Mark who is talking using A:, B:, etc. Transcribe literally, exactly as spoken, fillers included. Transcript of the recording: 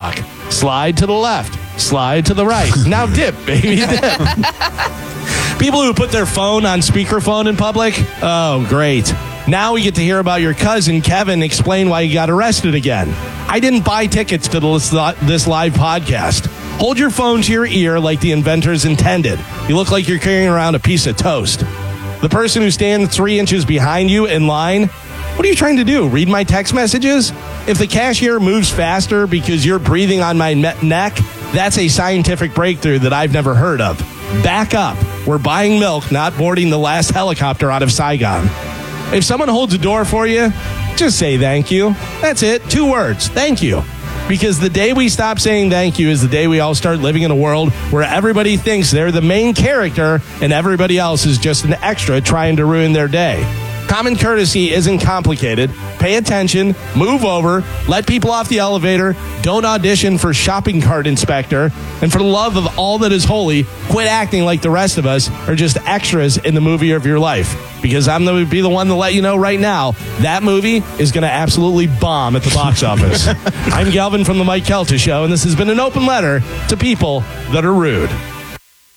A: block. Slide to the left. Slide to the right. Now dip, baby, dip. People who put their phone on speakerphone in public, oh, great. Now we get to hear about your cousin, Kevin, explain why he got arrested again. I didn't buy tickets to this live podcast. Hold your phone to your ear like the inventors intended. You look like you're carrying around a piece of toast. The person who stands three inches behind you in line, what are you trying to do? Read my text messages? If the cashier moves faster because you're breathing on my neck, that's a scientific breakthrough that I've never heard of. Back up. We're buying milk, not boarding the last helicopter out of Saigon. If someone holds a door for you, just say thank you. That's it. Two words. Thank you. Because the day we stop saying thank you is the day we all start living in a world where everybody thinks they're the main character and everybody else is just an extra trying to ruin their day. Common courtesy isn't complicated. Pay attention, move over, let people off the elevator, don't audition for shopping cart inspector, and for the love of all that is holy, quit acting like the rest of us are just extras in the movie of your life. Because I'm going to be the one to let you know right now, that movie is going to absolutely bomb at the box office. I'm Galvin from The Mike Kelta Show, and this has been an open letter to people that are rude.